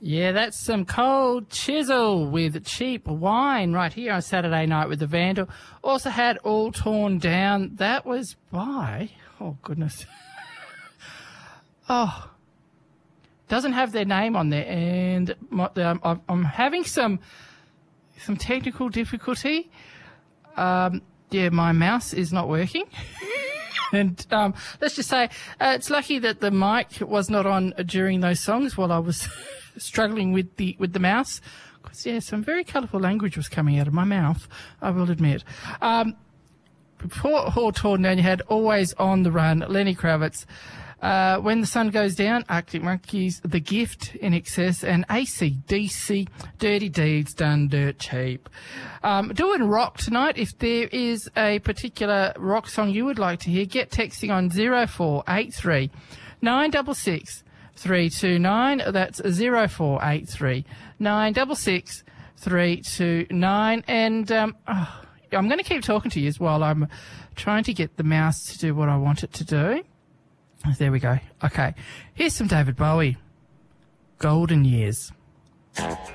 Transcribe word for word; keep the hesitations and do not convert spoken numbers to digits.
Yeah, that's some Cold Chisel with Cheap Wine right here on Saturday Night with the Vandal. Also had All Torn Down. That was by, oh goodness. oh, doesn't have their name on there, and my, um, I'm having some some technical difficulty. Um, yeah, my mouse is not working. And um, let's just say uh, it's lucky that the mic was not on during those songs while I was struggling with the with the mouse. Because, yeah, some very colourful language was coming out of my mouth, I will admit. Um, before All Torn Down, you had Always on the Run, Lenny Kravitz. Uh, When the Sun Goes Down, Arctic Monkeys, The Gift, In Excess, and A C D C, Dirty Deeds Done Dirt Cheap. Um, doing rock tonight. If there is a particular rock song you would like to hear, get texting on zero four eight three nine six six three two nine. That's zero four eight three nine six six three two nine. And um, oh, I'm going to keep talking to you while I'm trying to get the mouse to do what I want it to do. There we go. Okay. Here's some David Bowie. Golden Years.